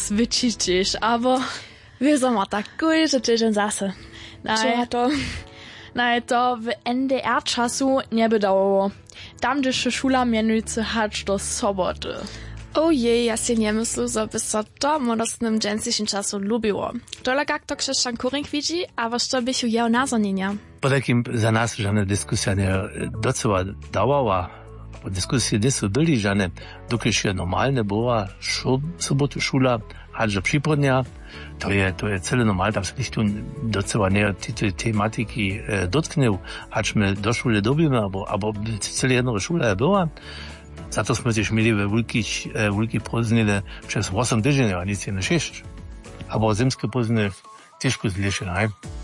wyczyczysz, albo wiedzą ma tak że tydzień zase. To w NDR czasu nie by dało. Tam, gdzie się szula mianujcy hać do soboty. Ojej, ja si nie myślę, że by so to modostnym dżęsischen czasu lubiło. Dole jak to chrześcijan kuring widzi, a was to bych jał nazonienia. Po takim za nas żadne dyskusja nie docela dawała. Po dyskusji dysu byli żadne, dokąd się normalne była sobotu szula, hać przypodnia. To je cele normal, tam się tu docela nie tej tematyki dotknął, haczmy do szule dobimy, albo cele jednego szula była. Za to jsme też mieli we wielkie pozdnie przez 8 tygodni, a nic nie 6. Albo zimskie pozdnie też pozliście,